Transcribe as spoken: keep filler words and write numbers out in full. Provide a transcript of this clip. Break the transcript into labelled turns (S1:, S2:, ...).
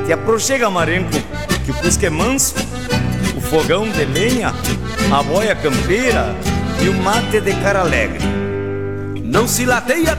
S1: Te aproxega, marenco, que o cusque é manso, o fogão de lenha, a boia campeira e o mate de cara alegre.
S2: Não se lateia